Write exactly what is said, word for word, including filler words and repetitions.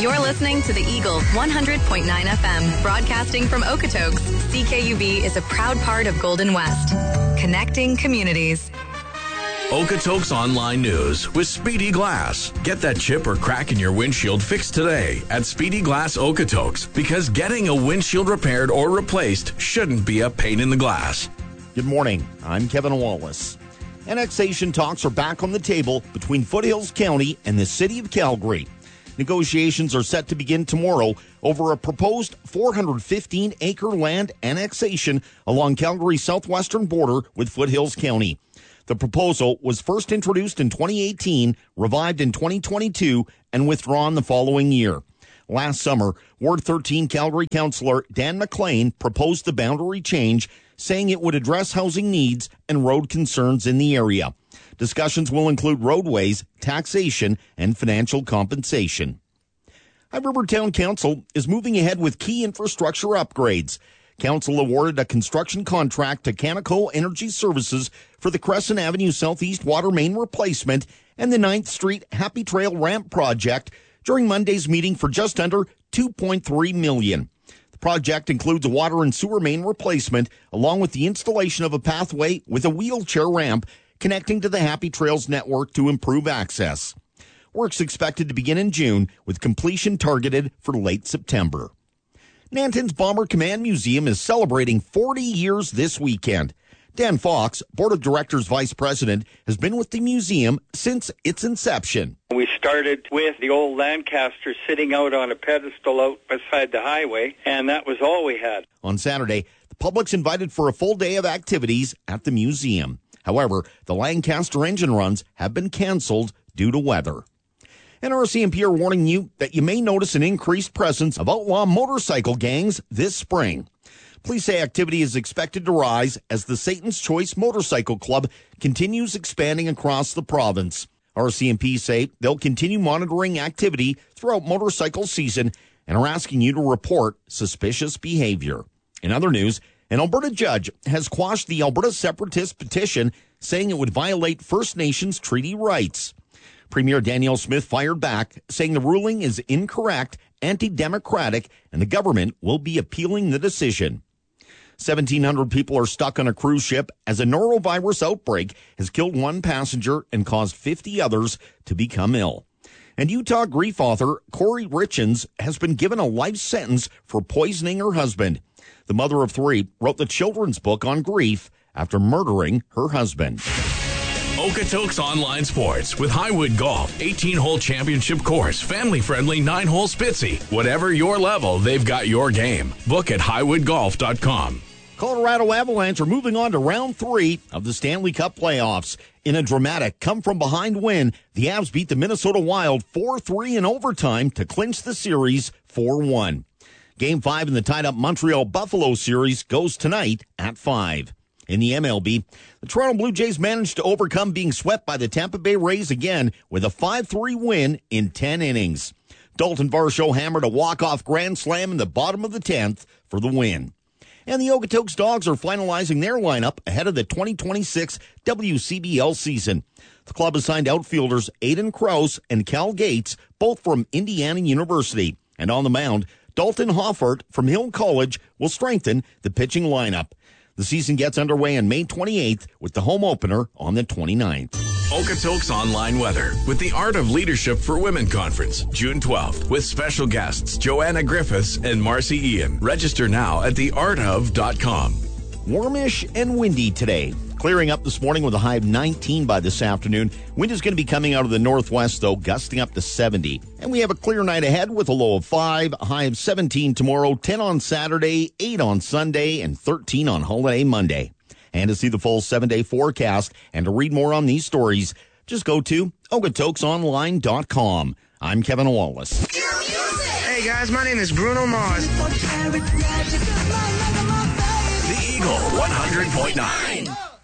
You're listening to the Eagle one hundred point nine F M, broadcasting from Okotoks. C K U B is a proud part of Golden West, connecting communities. Okotoks Online News with Speedy Glass. Get that chip or crack in your windshield fixed today at Speedy Glass Okotoks, because getting a windshield repaired or replaced shouldn't be a pain in the glass. Good morning. I'm Kevin Wallace. Annexation talks are back on the table between Foothills County and the City of Calgary. Negotiations are set to begin tomorrow over a proposed four hundred fifteen acre land annexation along Calgary's southwestern border with Foothills County. The proposal was first introduced in twenty eighteen, revived in twenty twenty-two, and withdrawn the following year. Last summer, Ward thirteen Calgary Councillor Dan McLean proposed the boundary change, saying it would address housing needs and road concerns in the area. Discussions will include roadways, taxation, and financial compensation. High River Town Council is moving ahead with key infrastructure upgrades. Council awarded a construction contract to Canaco Energy Services for the Crescent Avenue Southeast water main replacement and the ninth Street Happy Trail ramp project during Monday's meeting for just under two point three million dollars. The project includes a water and sewer main replacement along with the installation of a pathway with a wheelchair ramp connecting to the Happy Trails network to improve access. Work's expected to begin in June, with completion targeted for late September. Nanton's Bomber Command Museum is celebrating forty years this weekend. Dan Fox, Board of Directors Vice President, has been with the museum since its inception. We started with the old Lancaster sitting out on a pedestal out beside the highway, and that was all we had. On Saturday, the public's invited for a full day of activities at the museum. However, the Lancaster engine runs have been canceled due to weather. And R C M P are warning you that you may notice an increased presence of outlaw motorcycle gangs this spring. Police say activity is expected to rise as the Satan's Choice Motorcycle Club continues expanding across the province. R C M P say they'll continue monitoring activity throughout motorcycle season and are asking you to report suspicious behavior. In other news, an Alberta judge has quashed the Alberta Separatist petition, saying it would violate First Nations treaty rights. Premier Danielle Smith fired back, saying the ruling is incorrect, anti-democratic, and the government will be appealing the decision. seventeen hundred people are stuck on a cruise ship as a norovirus outbreak has killed one passenger and caused fifty others to become ill. And Utah grief author Corey Richens has been given a life sentence for poisoning her husband. The mother of three wrote the children's book on grief after murdering her husband. Okotoks Online Sports with Highwood Golf, eighteen-hole championship course, family-friendly nine-hole Spitzy. Whatever your level, they've got your game. Book at highwood golf dot com. Colorado Avalanche are moving on to round three of the Stanley Cup playoffs. In a dramatic come-from-behind win, the Avs beat the Minnesota Wild four three in overtime to clinch the series four one. Game five in the tied-up Montreal-Buffalo series goes tonight at five. In the M L B, the Toronto Blue Jays managed to overcome being swept by the Tampa Bay Rays again with a five three win in ten innings. Dalton Varsho hammered a walk-off grand slam in the bottom of the tenth for the win. And the Okotoks Dogs are finalizing their lineup ahead of the twenty twenty-six W C B L season. The club has signed outfielders Aiden Krause and Cal Gates, both from Indiana University. And on the mound, Dalton Hoffert from Hill College will strengthen the pitching lineup. The season gets underway on May twenty-eighth with the home opener on the twenty-ninth. Okotoks Online Weather with the Art of Leadership for Women Conference, June twelfth, with special guests Joanna Griffiths and Marcy Ian. Register now at the art of dot com. Warmish and windy today. Clearing up this morning with a high of nineteen by this afternoon. Wind is going to be coming out of the northwest, though, gusting up to seventy. And we have a clear night ahead with a low of five, a high of seventeen tomorrow, ten on Saturday, eight on Sunday, and thirteen on holiday Monday. And to see the full seven-day forecast and to read more on these stories, just go to okotoks online dot com. I'm Kevin Wallace. Hey, guys, my name is Bruno Mars. The Eagle one hundred point nine.